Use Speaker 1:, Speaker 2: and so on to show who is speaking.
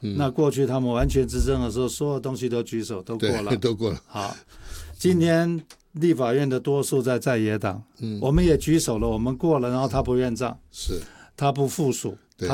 Speaker 1: 那过去他们完全执政的时候，所有东西都举手都过了，
Speaker 2: 都过了。
Speaker 1: 好，今天立法院的多数在野党，我们也举手了，我们过了，然后他不认账，
Speaker 2: 是
Speaker 1: 他不附属，